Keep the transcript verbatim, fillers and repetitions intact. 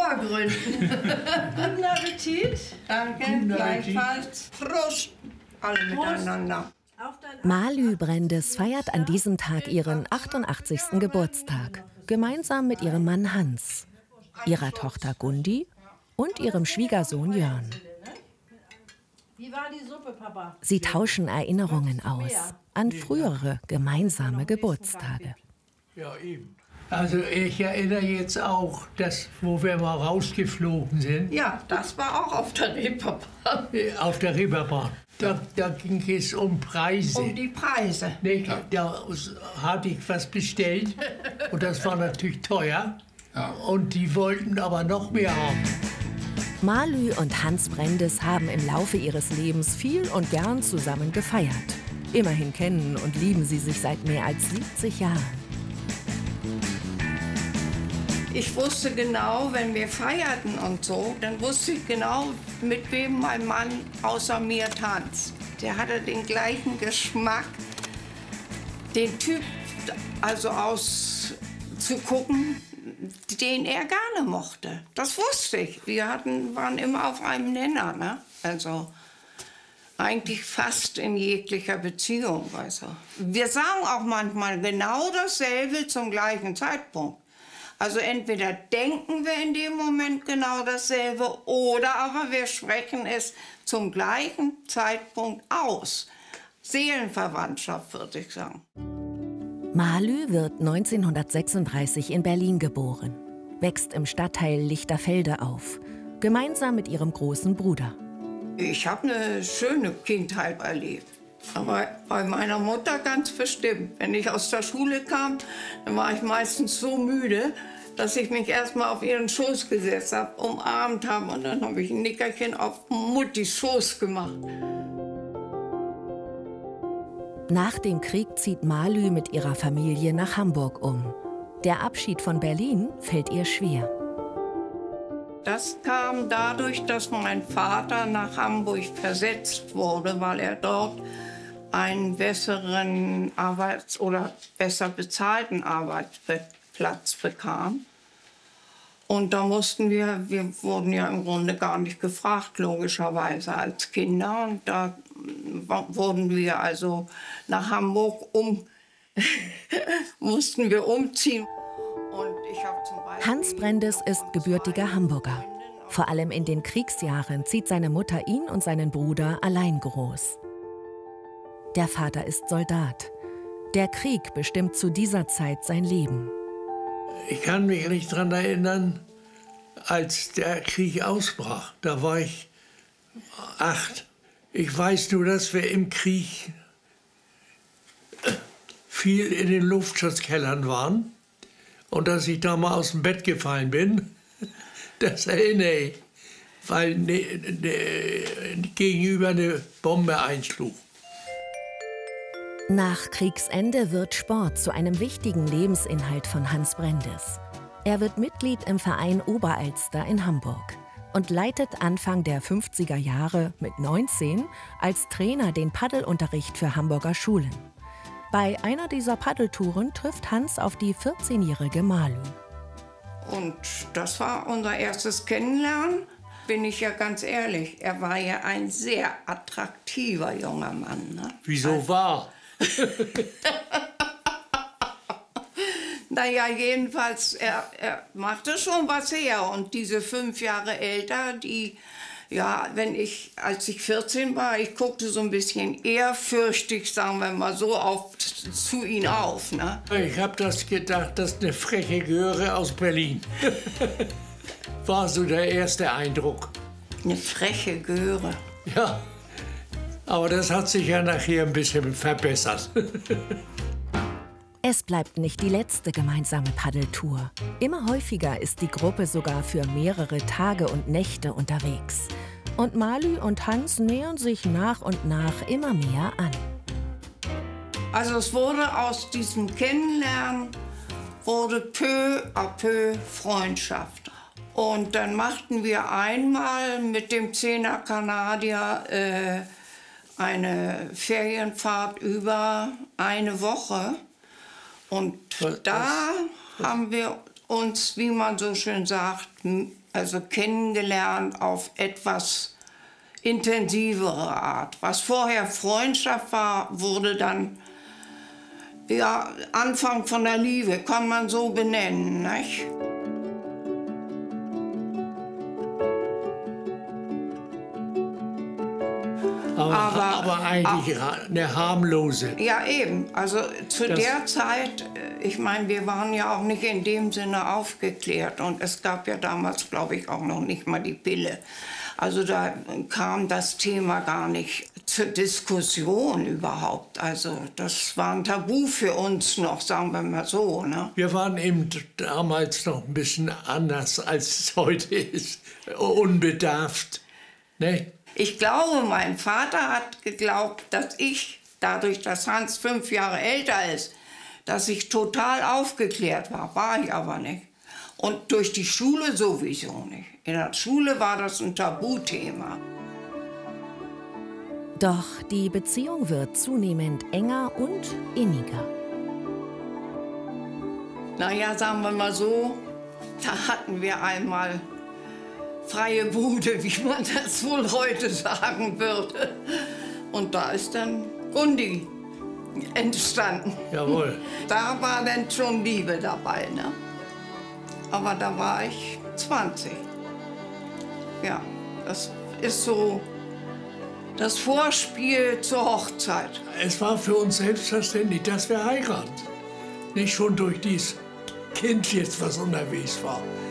Vorgründen. Guten Appetit. Danke, Guten gleichfalls. Prost, alle miteinander. Malü Brendes feiert an diesem Tag ihren achtundachtzigsten Geburtstag, gemeinsam mit ihrem Mann Hans, ihrer Tochter Gundi und ihrem Schwiegersohn Jörn. Wie war die Suppe, Papa? Sie tauschen Erinnerungen aus an frühere gemeinsame Geburtstage. Ja, eben. Also ich erinnere jetzt auch, dass, wo wir mal rausgeflogen sind, Ja, das war auch auf der Reeperbahn. auf der Reeperbahn. Da, da ging es um Preise. Um die Preise. Nee, da hatte ich was bestellt und das war natürlich teuer. Und die wollten aber noch mehr haben. Malü und Hans Brendes haben im Laufe ihres Lebens viel und gern zusammen gefeiert. Immerhin kennen und lieben sie sich seit mehr als siebzig Jahren. Ich wusste genau, wenn wir feierten und so, dann wusste ich genau, mit wem mein Mann außer mir tanzt. Der hatte den gleichen Geschmack, den Typ also auszugucken, den er gerne mochte. Das wusste ich. Wir hatten, waren immer auf einem Nenner, ne? Also eigentlich fast in jeglicher Beziehung, weißt du. Wir sagen auch manchmal genau dasselbe zum gleichen Zeitpunkt. Also entweder denken wir in dem Moment genau dasselbe oder aber wir sprechen es zum gleichen Zeitpunkt aus. Seelenverwandtschaft, würde ich sagen. Malü wird neunzehnhundertsechsunddreißig in Berlin geboren, wächst im Stadtteil Lichterfelde auf, gemeinsam mit ihrem großen Bruder. Ich habe eine schöne Kindheit erlebt. Aber bei meiner Mutter ganz bestimmt. Wenn ich aus der Schule kam, dann war ich meistens so müde, dass ich mich erst mal auf ihren Schoß gesetzt habe, umarmt habe. Und dann habe ich ein Nickerchen auf Muttis Schoß gemacht. Nach dem Krieg zieht Malü mit ihrer Familie nach Hamburg um. Der Abschied von Berlin fällt ihr schwer. Das kam dadurch, dass mein Vater nach Hamburg versetzt wurde, weil er dort einen besseren Arbeits- oder besser bezahlten Arbeitsplatz bekam. Und da mussten wir, wir wurden ja im Grunde gar nicht gefragt, logischerweise als Kinder. Und da wurden wir also nach Hamburg um, mussten wir umziehen. Und ich hab zum Beispiel Hans Brendes ist gebürtiger Hamburger. Vor allem in den Kriegsjahren zieht seine Mutter ihn und seinen Bruder allein groß. Der Vater ist Soldat. Der Krieg bestimmt zu dieser Zeit sein Leben. Ich kann mich nicht daran erinnern, als der Krieg ausbrach. Da war ich acht. Ich weiß nur, dass wir im Krieg viel in den Luftschutzkellern waren und dass ich da mal aus dem Bett gefallen bin. Das erinnere ich, weil ne, ne, gegenüber eine Bombe einschlug. Nach Kriegsende wird Sport zu einem wichtigen Lebensinhalt von Hans Brendes. Er wird Mitglied im Verein Oberalster in Hamburg und leitet Anfang der fünfziger Jahre mit neunzehn als Trainer den Paddelunterricht für Hamburger Schulen. Bei einer dieser Paddeltouren trifft Hans auf die vierzehnjährige Malü. Und das war unser erstes Kennenlernen, bin ich ja ganz ehrlich. Er war ja ein sehr attraktiver junger Mann. Ne? Wieso also, war? Naja, jedenfalls, er, er machte schon was her. Und diese fünf Jahre älter, die, ja, wenn ich, als ich vierzehn war, ich guckte so ein bisschen ehrfürchtig, sagen wir mal so, auf, zu ihm auf. Ne? Ich habe das gedacht, das ist eine freche Göre aus Berlin. War so der erste Eindruck. Eine freche Göre. Ja, aber das hat sich ja nachher ein bisschen verbessert. Es bleibt nicht die letzte gemeinsame Paddeltour. Immer häufiger ist die Gruppe sogar für mehrere Tage und Nächte unterwegs. Und Malü und Hans nähern sich nach und nach immer mehr an. Also es wurde aus diesem Kennenlernen, wurde peu à peu Freundschaft. Und dann machten wir einmal mit dem Zehner Kanadier äh, eine Ferienfahrt über eine Woche. Und Was, da was? haben wir uns, wie man so schön sagt, also kennengelernt auf etwas intensivere Art. Was vorher Freundschaft war, wurde dann ja, Anfang von der Liebe, kann man so benennen, nicht? Aber, Aber- aber eigentlich eine harmlose. Ja, eben. Also zu Das- der Zeit, äh, ich meine, wir waren ja auch nicht in dem Sinne aufgeklärt. Und es gab ja damals, glaube ich, auch noch nicht mal die Pille. Also da kam das Thema gar nicht zur Diskussion überhaupt. Also das war ein Tabu für uns noch, sagen wir mal so, ne? Wir waren eben damals noch ein bisschen anders, als es heute ist. Unbedarft. Ne? Ich glaube, mein Vater hat geglaubt, dass ich, dadurch, dass Hans fünf Jahre älter ist, dass ich total aufgeklärt war. War ich aber nicht. Und durch die Schule sowieso nicht. In der Schule war das ein Tabuthema. Doch die Beziehung wird zunehmend enger und inniger. Naja, sagen wir mal so, da hatten wir einmal freie Bude, wie man das wohl heute sagen würde. Und da ist dann Gundi entstanden. Jawohl. Da war dann schon Liebe dabei, ne? Aber da war ich zwanzig. Ja, das ist so das Vorspiel zur Hochzeit. Es war für uns selbstverständlich, dass wir heiraten. Nicht schon durch dieses Kind jetzt, was unterwegs war.